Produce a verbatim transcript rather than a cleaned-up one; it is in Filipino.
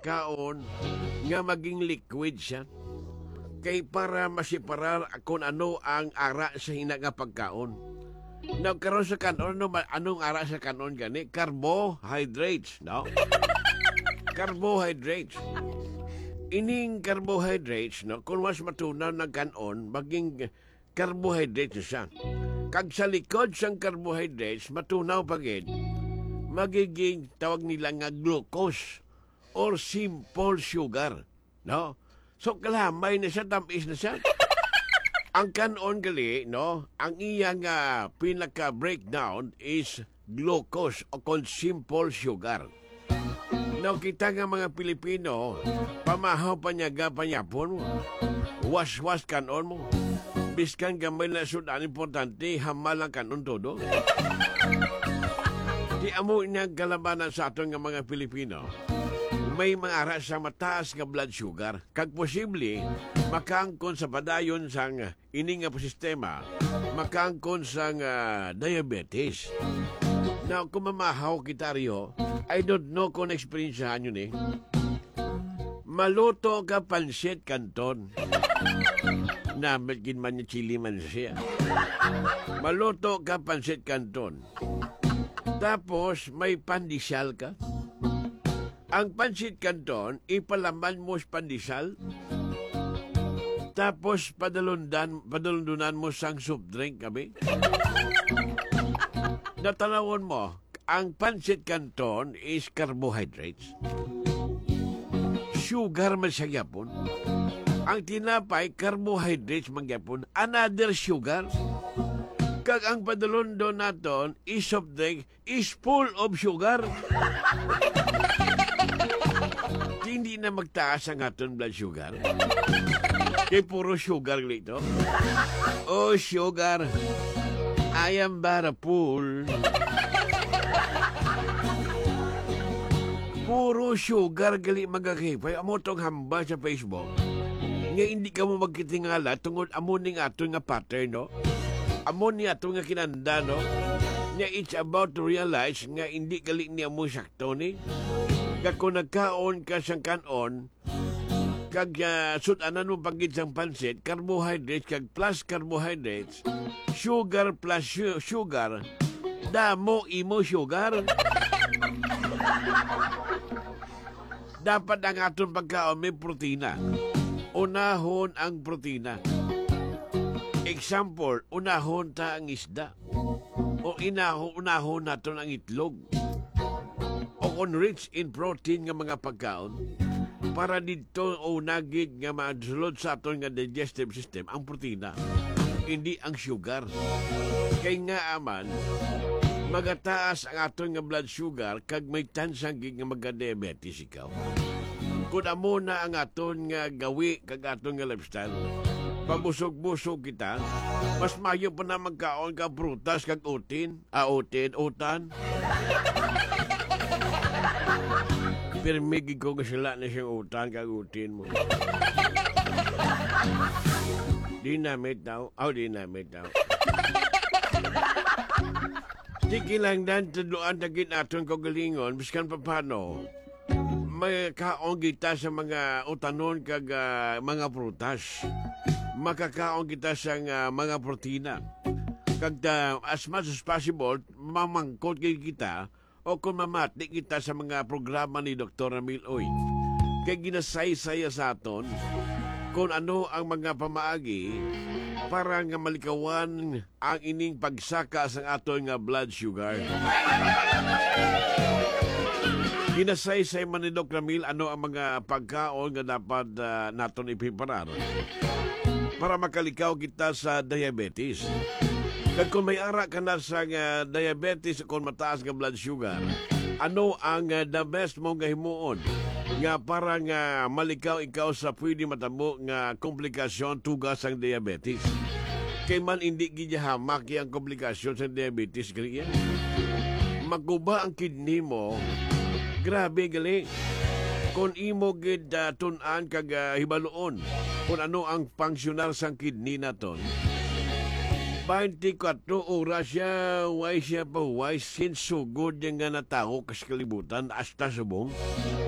pagkaon nga maging liquid siya. Kay para masiparar kung ano ang ara sa hina nga pagkaon. Nagkaroon sa kanon, ano, anong ara sa kanon gani? Carbohydrates, no? Carbohydrates. Ining carbohydrates, no? Kung mas matunaw ng kanon, maging carbohydrates siya. Kag sa likod siyang carbohydrates, matunaw pagid, magiging tawag nila nga glucose or simple sugar, no? So kalamay na siya, tamis na siya. Ang kanon gali, no, ang iyang uh, pinaka-breakdown is glucose o kon simple sugar. Now, kita nga mga Pilipino, pamahaw pa niya gapanyapon mo. Was-was kanon mo. Biskan gamay na sudan importante, hamal ang kanon todo. Di amo niya galabanan sa aton nga mga Pilipino. May mga ara sa mataas nga blood sugar. Kag posible, makaangkon sa padayon sang ining nga sistema, makaangkon sang uh, diabetes. Now, kung mamahaw kita riyo, I don't know kung experiencehan yun eh. Maluto ka pansit kanton. Namagin man yung chili man siya. Maluto ka pansit kanton. Tapos, may pandesal ka. Ang pansit kanton, ipalaman mo sa pandesal. Tapos, padalundan, padalundunan mo sang soft drink kami. Natanawon mo, ang pansit kanton is carbohydrates. Sugar man siya gyapon. Ang tinapay, carbohydrates man gyapon. Another sugar. Kag ang padalundon naton is soft drink is full of sugar. Hindi na magtaas ang aton blood sugar. Kay puro sugar dito. Oh, sugar. I am but a fool. Puro sugar gali magakipay. Amo tong hamba sa Facebook. Nga hindi ka mo magkitingala tungod amo ning aton nga pattern, no? Amo ni aton nga kinanda, no? Nga it's about to realize nga hindi gali niya mo sakto ni. Kag kung nagkaon ka sang kanon, kag uh, sudanan mo pagid sang pansit, carbohydrates, kag plus carbohydrates, sugar plus su- sugar, damo imo sugar. Dapat ang aton pagkaon may protina. Unahon ang protina. Example, unahon ta ang isda. O inahon, unahon naton ang itlog. O kung rich in protein nga mga pagkaon, para dito o nagid nga masulod sa aton nga digestive system ang protina, hindi ang sugar. Kay nga aman, magataas ang aton nga blood sugar kag may tansang nga magka-diabetes ikaw. Kung amo na ang aton nga gawi kag aton nga lifestyle, pabusog-busog kita, mas mayo pa na magkaon ka prutas kag utin, ah, utin, utan. Pirmigig ko kasila na siyang utan kag utin mo. Dinamit daw. Oh, dinamit daw. Sige lang dan, taduan tagin aton kagalingon, biskan pa paano, may kaon kita sa mga utanon kag uh, mga prutas. Makakaon kita sa uh, mga protina. Kag uh, as much as possible, mamangkot kita o kung mamati kita sa mga programa ni Doctor Ramil Oy. Kaya ginasay-saya sa aton kung ano ang mga pamaagi para nga malikawan ang ining pagsaka sa aton nga blood sugar. Ginasay-say man ni Doctor Ramil ano ang mga pagkaon nga dapat uh, naton ipiparar para makalikaw kita sa diabetes. Kag kung may ara ka na sa uh, diabetes kung mataas nga blood sugar, ano ang uh, the best mong gahimuon nga para nga malikaw ikaw sa pwede matabo nga komplikasyon tugas ang diabetes? Kay man hindi giyahamak ang komplikasyon sa diabetes gali. Maguba ang kidney mo, grabe gali. Kung imo gid uh, tun-an kag uh, hibaluon kung ano ang pangsyonal sang kidney naton, twenty-four oras siya, why siya pa, why since so good yung nga natao kas kalibutan, hasta subong.